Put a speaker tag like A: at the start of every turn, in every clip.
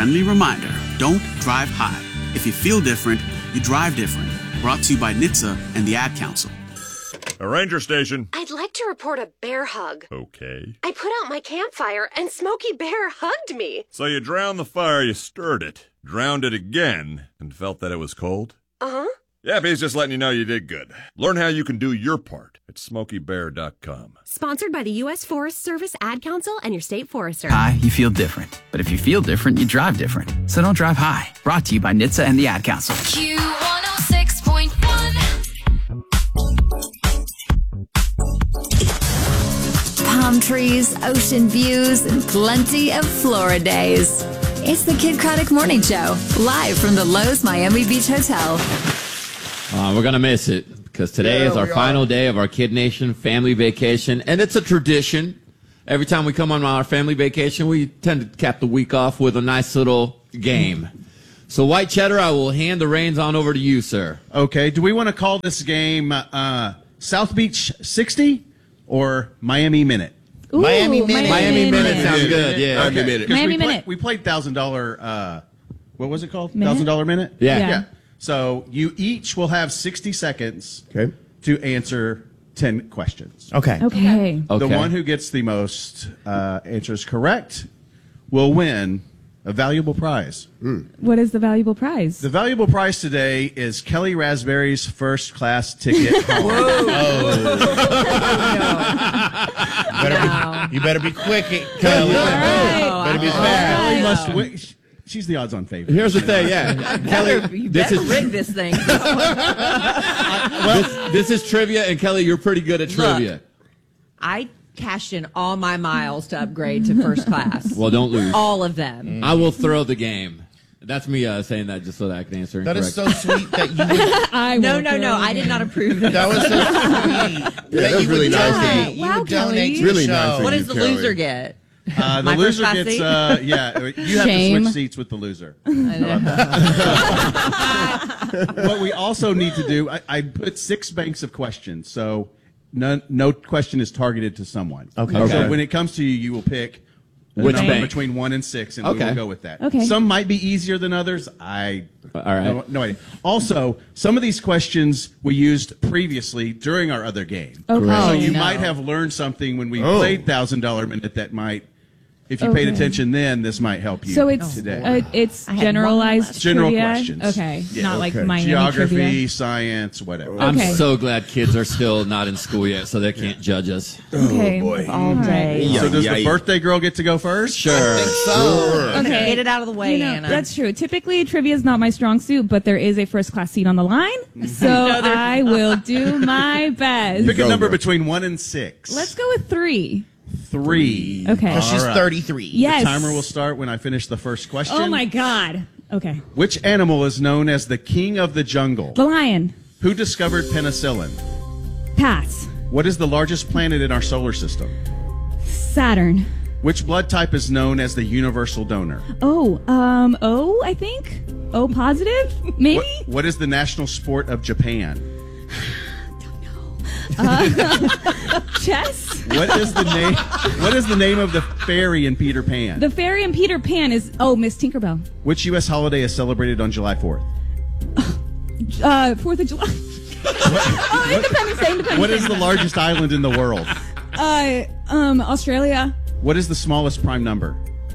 A: friendly reminder, don't drive high. If you feel different, you drive different. Brought to you by NHTSA and the Ad Council.
B: A ranger station.
C: I'd like to report a bear hug.
B: Okay.
C: I put out my campfire and Smokey Bear hugged me.
B: So you drowned the fire, you stirred it, drowned it again, and felt that it was cold?
C: Uh-huh.
B: Yep, he's just letting you know you did good. Learn how you can do your part at SmokeyBear.com.
C: Sponsored by the U.S. Forest Service, Ad Council, and your state forester.
D: High, you feel different. But if you feel different, you drive different. So don't drive high. Brought to you by NHTSA and the Ad Council.
E: Q106.1. Palm trees, ocean views, and plenty of Florida days. It's the Kid Craddock Morning Show, live from the Lowe's Miami Beach Hotel.
F: We're going to miss it because today is our final day of our Kid Nation family vacation, and it's a tradition. Every time we come on our family vacation, we tend to cap the week off with a nice little game. So, White Cheddar, I will hand the reins on over to you, sir.
G: Okay. Do we want to call this game South Beach 60 or Miami Minute?
H: Ooh, Miami Minute.
F: Miami Minute sounds good, yeah.
G: Okay.
H: Miami Minute.
G: We played $1,000, what was it called?
H: Minute?
G: $1,000 Minute?
F: Yeah.
G: So you each will have 60 seconds to answer 10 questions.
H: Okay.
G: The one who gets the most answers correct will win a valuable prize.
I: What is the valuable prize?
G: The valuable prize today is Kelly Raspberry's first class ticket home.
H: You better be quick, Kelly. Better be fast.
G: Kelly must win. She's the odds-on favorite.
F: Here's the thing, Kelly,
J: you better rig this thing.
F: this is trivia, and Kelly, you're pretty good at trivia.
J: Look, I cashed in all my miles to upgrade to first class.
F: Well, don't lose.
J: All of them.
F: I will throw the game. That's me saying that just so that I can answer.
H: That is so sweet that you would...
J: No. I did not approve that.
H: That was so sweet.
K: Yeah, that was really nice.
H: You would donate to
K: really
H: the
K: nice.
H: show.
J: What does the loser get?
G: The loser gets, you have to switch seats with the loser. What we also need to do, I put 6 banks of questions, so no question is targeted to someone.
H: Okay.
G: So when it comes to you, you will pick a
F: Which
G: number
F: bank?
G: between 1 and 6, and we will go with that.
I: Okay.
G: Some might be easier than others.
F: All right.
G: No idea. Also, some of these questions we used previously during our other game.
I: Okay.
G: So you might have learned something when we played $1,000 Minute that might, if you paid attention then, this might help you
I: So it's
G: today.
I: it's generalized
G: General
I: trivia?
G: questions.
I: Okay, not like Miami
G: Geography,
I: trivia.
G: science, whatever.
F: I'm
I: Okay.
F: so glad kids are still not in school yet, so they can't judge us.
I: Okay.
J: All day.
G: So does the birthday girl get to go first?
F: Sure.
I: Okay.
J: Get it out of the way, Anna.
I: That's true. Typically, trivia is not my strong suit, but there is a first class seat on the line, so I will do my best.
G: Pick a number between 1 and 6.
I: Let's go with 3.
G: 3.
I: Okay.
H: She's 33.
I: Yes.
G: The timer will start when I finish the first question.
I: Oh my God. Okay.
G: Which animal is known as the king of the jungle?
I: The lion.
G: Who discovered penicillin?
I: Pass.
G: What is the largest planet in our solar system?
I: Saturn.
G: Which blood type is known as the universal donor?
I: O, I think. O positive, maybe.
G: What is the national sport of Japan?
I: Chess.
G: What is the name? What is the name of the fairy in Peter Pan?
I: The fairy in Peter Pan is Miss Tinkerbell.
G: Which U.S. holiday is celebrated on July 4th?
I: 4th of July. Independence Day. Independence
G: What
I: Day.
G: is the largest island in the world?
I: Australia.
G: What is the smallest prime number?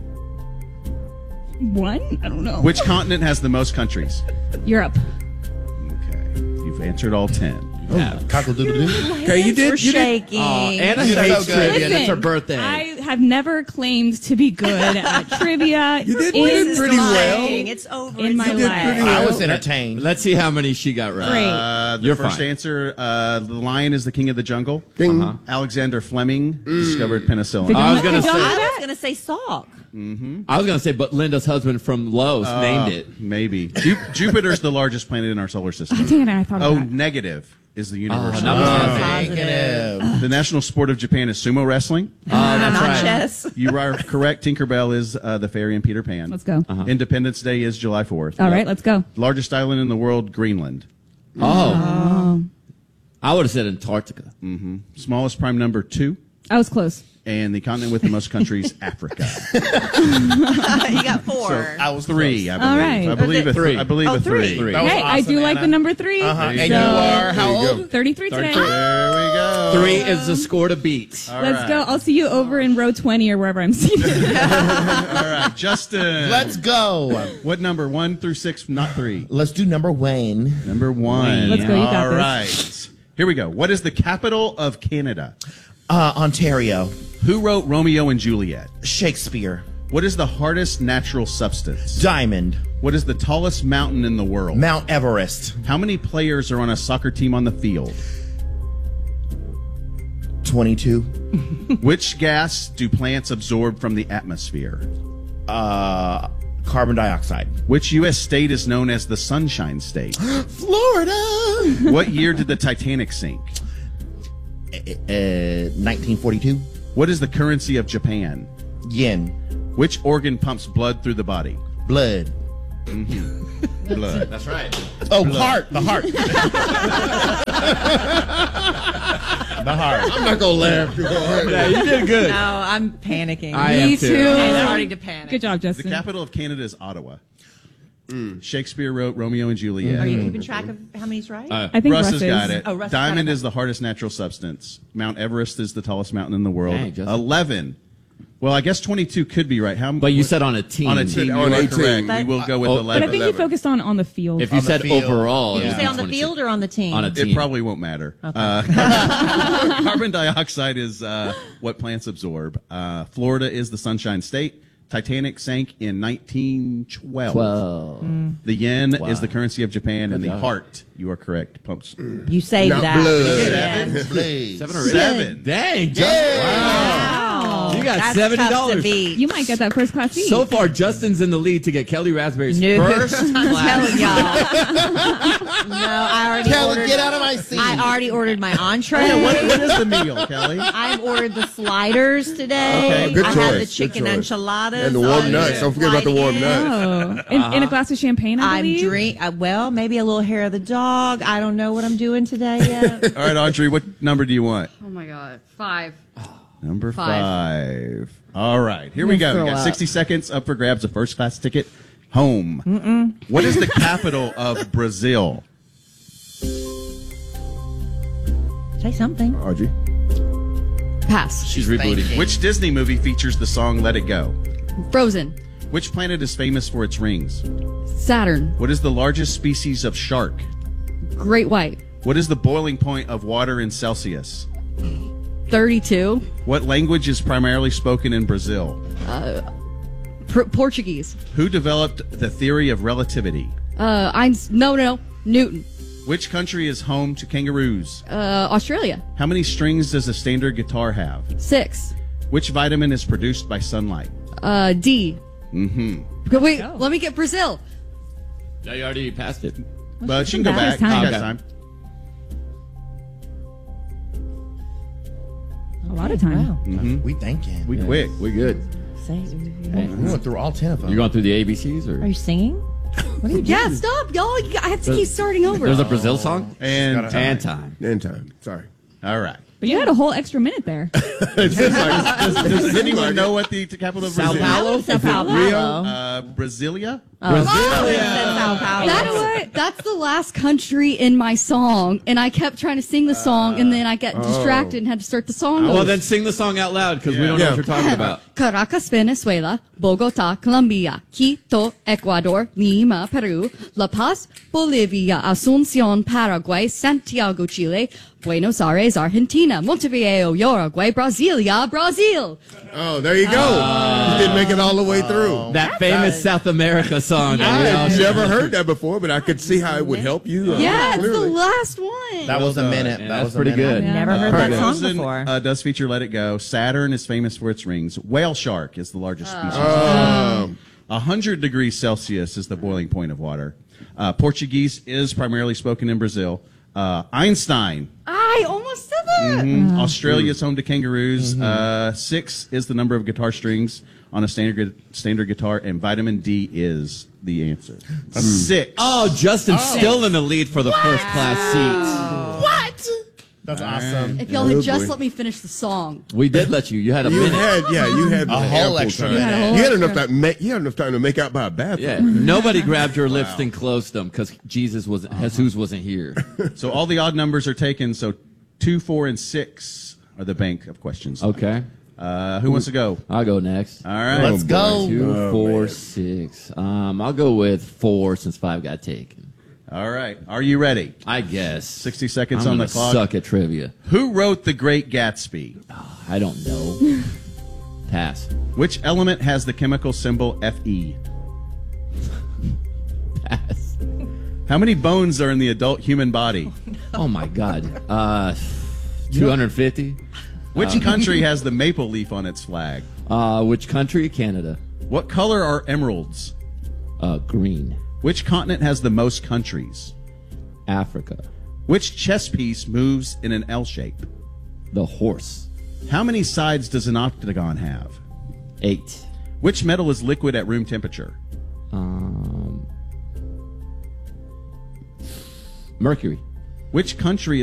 I: 1? I don't know.
G: Which continent has the most countries?
I: Europe.
G: Okay, you've answered all 10.
H: Cockle-doodle-doo.
K: Okay, you did.
J: shaking.
F: Anna
H: You did
F: hates
H: so good.
F: trivia, and it's her
I: Listen,
F: birthday.
I: I have never claimed to be good at trivia.
K: You did
I: in
K: pretty well.
J: It's over.
I: In my
K: You did
I: life.
K: pretty
H: I
K: well.
H: was entertained.
F: Let's see how many she got right.
I: Great.
G: The
F: You're
G: first
F: fine.
G: answer, the lion is the king of the jungle.
K: Ding.
G: Alexander Fleming discovered penicillin.
F: I was gonna
I: Did y'all
F: say.
I: know
J: I
I: that?
J: was going to say Salk.
F: I was gonna say, but Linda's husband from Lowe's named it.
G: Maybe. Jupiter's the largest planet in our solar system.
I: Dang it, I thought of that.
G: Negative is the universal.
H: Negative.
G: The national sport of Japan is sumo wrestling.
F: That's
J: Not
F: right.
J: chess.
G: You are correct. Tinkerbell is the fairy in Peter Pan.
I: Let's go.
G: Independence Day is July 4th.
I: All right, let's go.
G: Largest island in the world, Greenland.
F: Oh. I would have said Antarctica.
G: Smallest prime number, 2.
I: I was close.
G: And the continent with the most countries, Africa.
J: You got 4.
H: I was
G: 3, I believe.
I: All right.
G: I believe a 3. I believe a 3.
H: That was
I: Hey, I
H: awesome,
I: do like
H: Anna.
I: the number 3.
H: And you are how old?
I: 33 today.
G: There we go.
F: 3 is the score to beat.
G: All
I: Let's
G: right.
I: go. I'll see you over in row 20 or wherever I'm seated.
G: All right, Justin.
H: Let's go.
G: What number? 1 through 6, not 3.
H: Let's do number Wayne.
G: Number 1.
I: Let's go, you got
G: All
I: this.
G: right. Here we go. What is the capital of Canada?
H: Ontario.
G: Who wrote Romeo and Juliet?
H: Shakespeare.
G: What is the hardest natural substance?
H: Diamond.
G: What is the tallest mountain in the world?
H: Mount Everest.
G: How many players are on a soccer team on the field?
H: 22.
G: Which gas do plants absorb from the atmosphere?
H: Carbon dioxide.
G: Which U.S. state is known as the Sunshine State?
H: Florida.
G: What year did the Titanic sink?
H: 1942.
G: What is the currency of Japan?
H: Yen.
G: Which organ pumps blood through the body?
H: Blood.
G: Blood.
F: That's right.
H: Oh, heart. The heart. The heart.
K: I'm not gonna laugh too hard.
F: Yeah, you did good.
J: No, I'm panicking.
F: I am too.
J: I'm starting to panic.
I: Good job,
G: The
I: Justin.
G: capital of Canada is Ottawa. Shakespeare wrote Romeo and Juliet.
J: Are you keeping track of how many's right?
I: I think
G: Russ
I: Russ
G: has
I: is.
G: got it.
J: Oh, Russ
G: Diamond
J: got it.
G: is the hardest natural substance. Mount Everest is the tallest mountain in the world.
F: Dang, Justin.
G: 11. Well, I guess 22 could be right. How?
F: But you said on a team.
G: on a team. You
K: On
G: are
K: 18.
G: correct.
J: But-
G: We will go with
F: Oh,
I: But
G: 11.
I: I think you focused on the field.
F: If you
H: On the
F: said
H: field.
F: overall,
H: Did
F: it
H: you
F: would
J: Say
F: be
J: on the
F: 22.
J: field or on the team?
F: On a team.
G: It probably won't matter. Carbon dioxide is what plants absorb. Florida is the Sunshine State. Titanic sank in 1912.
F: 12.
G: The yen
F: Wow.
G: is the currency of Japan, and the
F: job.
G: heart, you are correct, pumps.
J: You saved
K: Not
J: that.
K: blood.
J: Yeah.
H: Blaze.
F: 7 or 8.
G: 7.
F: Dang, Justin. Wow. You got
J: That's
F: $70.
J: tough to beat.
I: You might get that first class seat.
F: So far, Justin's in the lead to get Kelly Raspberry's
J: No.
F: first
J: I'm
F: class.
J: telling y'all. No, I already
H: Kelly,
J: ordered.
H: get out of my seat.
J: I already ordered my entree.
G: What is the meal, Kelly?
J: I've ordered the sliders today.
G: Okay,
K: good
J: I have the
K: choice, good
J: chicken
K: choice.
J: enchiladas.
K: And the warm
J: on
K: nuts. Don't forget about the warm
J: slide in.
K: nuts.
I: Oh, in a glass of champagne, I
J: I'm
I: believe.
J: well, maybe a little hair of the dog. I don't know what I'm doing today yet.
G: All right, Audrey, what number do you want?
L: Oh my God. 5.
G: Number
L: 5.
G: 5. All right, here we go. We got 60 seconds up for grabs, a first class ticket home. What is the capital of Brazil?
J: Say something.
K: Audrey.
L: Pass.
F: She's rebooting.
G: Which Disney movie features the song Let It Go?
L: Frozen.
G: Which planet is famous for its rings?
L: Saturn.
G: What is the largest species of shark?
L: Great White.
G: What is the boiling point of water in Celsius?
L: 32.
G: What language is primarily spoken in Brazil?
L: Portuguese.
G: Who developed the theory of relativity?
L: No. Newton.
G: Which country is home to kangaroos?
L: Australia.
G: How many strings does a standard guitar have?
L: 6.
G: Which vitamin is produced by sunlight?
L: D.
G: Mm-hmm.
L: Wait, let me get Brazil.
F: No, you already passed it.
G: But you can go back.
I: Time.
G: You got
F: Okay.
G: time.
I: A lot of time.
G: Mm-hmm.
H: We thinking.
G: We quick.
F: We're good.
H: We went through all 10 of them.
F: You going through the ABCs or?
J: Are you singing?
L: Yeah, stop, y'all. I have to keep starting over.
F: There's a Brazil song
G: And
F: and time.
K: In time. Sorry.
G: all right.
I: But you had a whole extra minute there.
G: Does anyone know what the capital of
F: Sao
G: Brazil?
F: Paulo?
J: Sao Paulo.
G: Brasilia.
J: Sao Paulo.
L: That's the last country in my song, and I kept trying to sing the song, and then I got distracted and had to start the song over.
F: Well, then sing the song out loud because we don't know
K: Yeah.
F: what you're talking about.
L: Caracas, Venezuela, Bogota, Colombia, Quito, Ecuador, Lima, Peru, La Paz, Bolivia, Asunción, Paraguay, Santiago, Chile, Buenos Aires, Argentina, Montevideo, Uruguay, Brasilia, Brazil.
K: Oh, there you go. You didn't make it all the way through.
F: That famous South America song. that we all
K: I've
F: should-
K: never heard that before, but I could see how it would help you.
L: Yeah, it's the
K: clearly.
L: last one.
H: That was a minute.
F: Yeah,
H: that
F: that's
H: was
F: pretty
H: a minute.
F: good.
J: Never heard that song
G: Frozen
J: before.
G: does feature Let It Go. Saturn is famous for its rings. Whale shark is the largest species. 100 degrees Celsius is the boiling point of water. Portuguese is primarily spoken in Brazil. Einstein.
L: I almost said that.
G: Australia is home to kangaroos. 6 is the number of guitar strings on a standard guitar, and vitamin D is the answer. 6.
F: Oh, Justin's still in the lead for the first class seat.
H: What? That's awesome.
L: If y'all had just let me finish the song.
F: We did let you. You had a minute.
K: You had
H: A whole extra
K: time.
H: minute.
K: You had enough time to make out by a bathroom.
F: Yeah, nobody grabbed your lips and closed them because Jesus Jesus wasn't here.
G: So all the odd numbers are taken. So 2, 4, and 6 are the bank of questions.
F: Okay.
G: Who wants to go?
F: I'll go next.
G: All right.
H: Let's go.
F: 2, 4, 6. I'll go with 4 since 5 got taken.
G: All right. Are you ready?
F: I guess.
G: 60 seconds
F: I'm
G: on the
F: gonna
G: clock.
F: Suck at trivia.
G: Who wrote The Great Gatsby?
F: I don't know. Pass.
G: Which element has the chemical symbol Fe?
F: Pass.
G: How many bones are in the adult human body?
F: Oh my God. 250.
G: Which country has the maple leaf on its flag?
F: Which country? Canada.
G: What color are emeralds?
F: Green.
G: Which continent has the most countries?
F: Africa.
G: Which chess piece moves in an L shape?
F: The horse.
G: How many sides does an octagon have?
F: 8.
G: Which metal is liquid at room temperature?
F: Mercury.
G: Which country